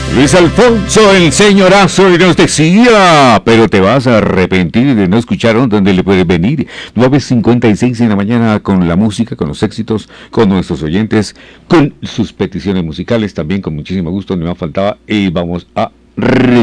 Luis Alfonso, el señorazo, y nos decía, pero te vas a arrepentir de no escuchar dónde le puedes venir. 9:56 en la mañana con la música, con los éxitos, con nuestros oyentes, con sus peticiones musicales, también con muchísimo gusto, no me faltaba, y vamos a